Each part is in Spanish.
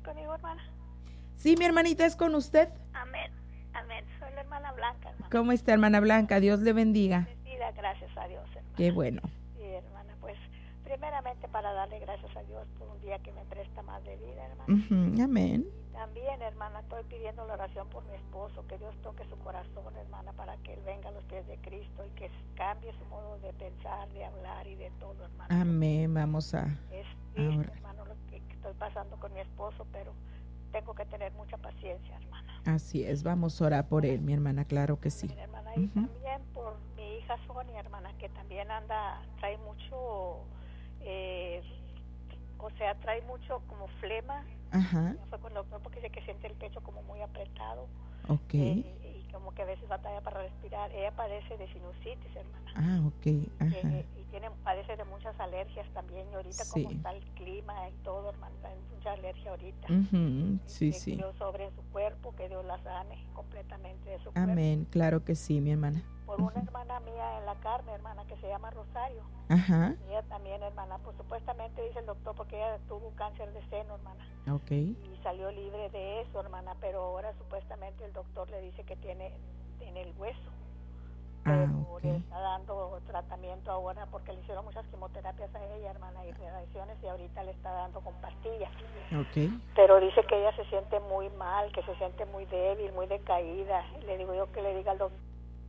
conmigo, hermana? Sí, mi hermanita, es con usted. Amén, amén. Soy la hermana Blanca, hermana. ¿Cómo está, hermana Blanca? Dios le bendiga. Bendecida, gracias a Dios, hermana. Qué bueno. Sí, hermana, pues primeramente para darle gracias a Dios por un día que me presta más de vida, hermana. Amén. Y también, hermana, estoy pidiendo la oración por mi esposo, que Dios toque su corazón, hermana, para que él venga a los pies de Cristo y que cambie su modo de pensar, de hablar y de todo, hermana. Amén. Vamos a Es triste, ahora. hermano, lo que estoy pasando con mi esposo, pero tengo que tener mucha paciencia, hermana. Así es, vamos a orar por él, mi hermana, claro que sí. Bien, hermana, y también por mi hija Sonia, hermana, que también trae mucho, trae mucho como flema. Ajá. Ya fue con el doctor porque dice que siente el pecho como muy apretado. Ok. Y como que a veces batalla para respirar. Ella padece de sinusitis, hermana. Ah, ok. Ajá. Y padece de muchas alergias también. Y ahorita Sí. como está el clima y todo, hermana, hay mucha alergia ahorita. Sí, Que sí. Dios sobre su cuerpo, que Dios la sane completamente de su cuerpo. Amén, claro que sí, mi hermana. Por una hermana mía en la carne, hermana, que se llama Rosario. Ajá. Ella también, hermana, pues supuestamente dice el doctor porque ella tuvo cáncer de seno, hermana. Ok. Y salió libre de eso, hermana, pero ahora supuestamente el doctor le dice que tiene en el hueso. Pero ok. le está dando tratamiento ahora porque le hicieron muchas quimioterapias a ella, hermana, y radiaciones, y ahorita le está dando con pastillas. Ok. Pero dice que ella se siente muy mal, que se siente muy débil, muy decaída. Y le digo yo que le diga al doctor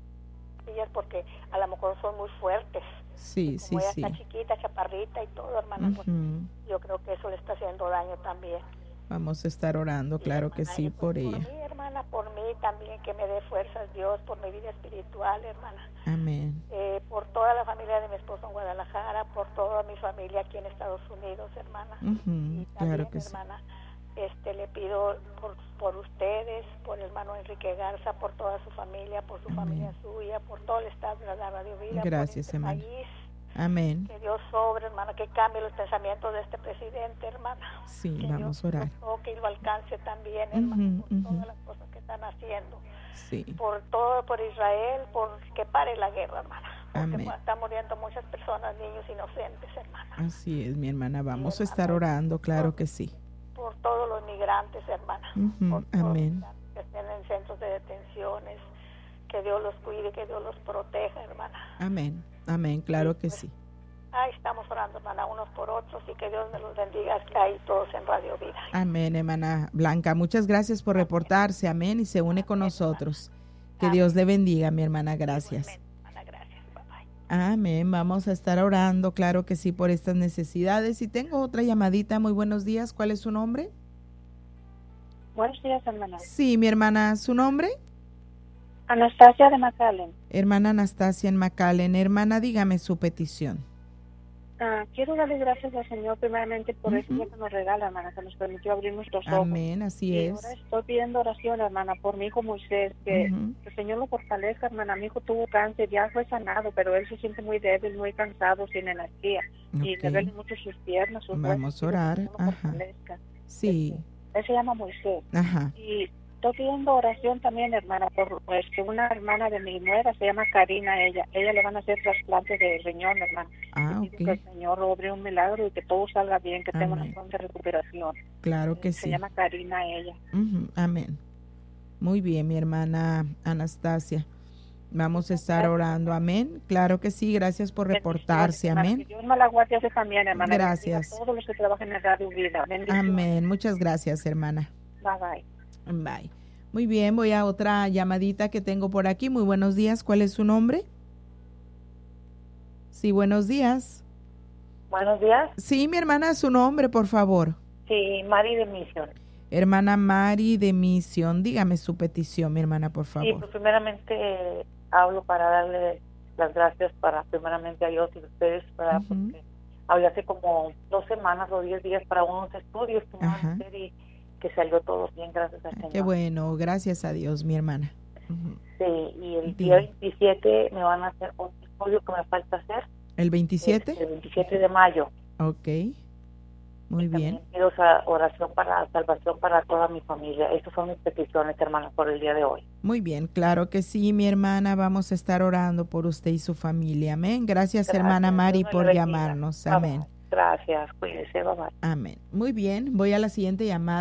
porque a lo mejor son muy fuertes. Sí, Como ella sí. está chiquita, chaparrita y todo, hermana, pues yo creo que eso le está haciendo daño también. Vamos a estar orando, claro, hermana, que sí, pues, por ella. Por mí, hermana, por mí también, que me dé fuerzas Dios, por mi vida espiritual, hermana. Amén. Por toda la familia de mi esposo en Guadalajara, por toda mi familia aquí en Estados Unidos, hermana. Y también, claro que hermana, le pido por ustedes, por el hermano Enrique Garza, por toda su familia, por su familia suya, por todo el estado de la Radio Vida, gracias, por este hermana. país. Amén. Que Dios sobre, hermana, que cambie los pensamientos de este presidente, hermana. Sí, que vamos Dios a orar. lo toque y lo alcance también, hermana, por todas las cosas que están haciendo. Sí. Por todo, por Israel, por que pare la guerra, hermana. Porque Amén. están muriendo muchas personas, niños inocentes, hermana. Así es, mi hermana. Vamos Sí, a estar orando, claro que sí. Por todos los migrantes, hermana. Por todos Amén. los migrantes que estén en centros de detenciones. Que Dios los cuide, que Dios los proteja, hermana. Amén. Amén, claro que sí. Ahí estamos orando, hermana, unos por otros, y que Dios me los bendiga ahí todos en Radio Vida. Amén, hermana Blanca. Muchas gracias por reportarse. Amén. Y se une con nosotros. Que Amén. Dios le bendiga, mi hermana. Gracias. Igualmente, hermana, gracias. Bye, bye. Amén. Vamos a estar orando, claro que sí, por estas necesidades. Y tengo otra llamadita. Muy buenos días. ¿Cuál es su nombre? Buenos días, hermana. Sí, mi hermana. ¿Su nombre? Anastasia de McAllen. Hermana Anastasia en McAllen. Hermana, dígame su petición. Quiero darle gracias al Señor primeramente por ese día que nos regala, hermana, que nos permitió abrir nuestros ojos. Amén, así es. Ahora estoy pidiendo oración, hermana, por mi hijo Moisés, que el Señor lo fortalezca, hermana. Mi hijo tuvo cáncer, ya fue sanado, pero él se siente muy débil, muy cansado, sin energía. Y le duelen mucho sus piernas, sus Vamos a orar. Que el Señor lo fortalezca. Sí. Él se llama Moisés. Ajá. Y estoy pidiendo oración también, hermana, por una hermana de mi nuera, se llama Karina, ella le van a hacer trasplante de riñón, hermana. Ok. Que el Señor obre un milagro y que todo salga bien, que tenga una pronta recuperación. Claro que sí. Se llama Karina, ella. Amén. Muy bien, mi hermana Anastasia. Vamos a estar orando. Amén. Claro que sí. Gracias por reportarse. Amén. Que Dios me la guarde así también, hermana. Gracias. A todos los que trabajan en Radio Vida. Bendiciones. Amén. Muchas gracias, hermana. Bye, bye. Bye. Muy bien, voy a otra llamadita que tengo por aquí. Muy buenos días. ¿Cuál es su nombre? Sí, buenos días. Buenos días. Sí, mi hermana, su nombre, por favor. Sí, Mari de Misión. Hermana Mari de Misión, dígame su petición, mi hermana, por favor. Sí, pues primeramente hablo para darle las gracias primeramente a Dios y a ustedes, ¿verdad? Porque hablé hace como 2 semanas o 10 días para unos estudios que me van a hacer y que salió todo bien, gracias al Señor. Qué bueno, gracias a Dios, mi hermana. Sí, y el día 27 me van a hacer otro estudio que me falta hacer. ¿El 27? El 27 de mayo. Ok, muy bien. También pido oración para salvación para toda mi familia. Estas son mis peticiones, hermana, por el día de hoy. Muy bien, claro que sí, mi hermana. Vamos a estar orando por usted y su familia. Amén. Gracias hermana Mari, por llamarnos. Amén. Gracias, cuídese, bye bye. Amén. Muy bien, voy a la siguiente llamada.